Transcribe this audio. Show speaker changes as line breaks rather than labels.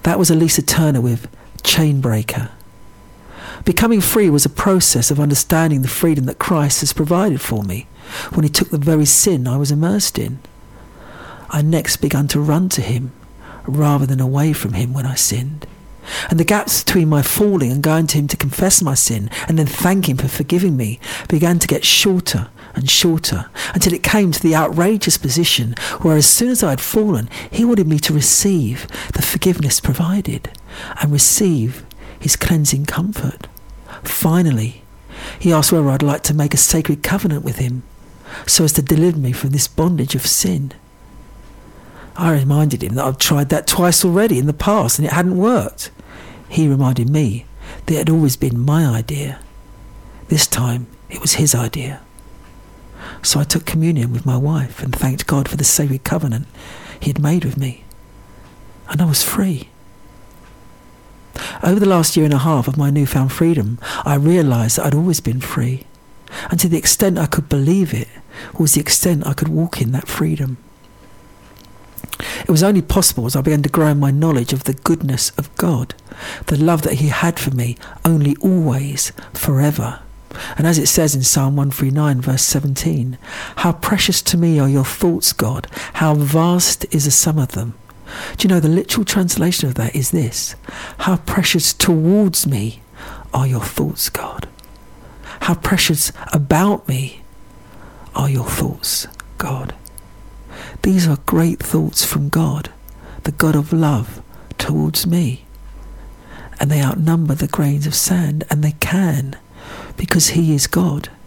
That was Elisa Turner with Chainbreaker. Becoming free was a process of understanding the freedom that Christ has provided for me when he took the very sin I was immersed in. I next began to run to him rather than away from him when I sinned. And the gaps between my falling and going to him to confess my sin and then thank him for forgiving me began to get shorter and shorter until it came to the outrageous position where as soon as I had fallen, he wanted me to receive the forgiveness provided and receive his cleansing comfort. Finally, he asked whether I'd like to make a sacred covenant with him so as to deliver me from this bondage of sin. I reminded him that I'd tried that twice already in the past and it hadn't worked. He reminded me that it had always been my idea. This time it was his idea. So I took communion with my wife and thanked God for the sacred covenant he had made with me. And I was free. Over the last year and a half of my newfound freedom, I realised that I'd always been free. And to the extent I could believe it was the extent I could walk in that freedom. It was only possible as I began to grow in my knowledge of the goodness of God, the love that he had for me, only, always, forever. And as it says in Psalm 139 verse 17, how precious to me are your thoughts, God, how vast is the sum of them. Do you know the literal translation of that is this: how precious towards me are your thoughts, God. How precious about me are your thoughts, God. These are great thoughts from God, the God of love towards me. And they outnumber the grains of sand, and they can, because he is God.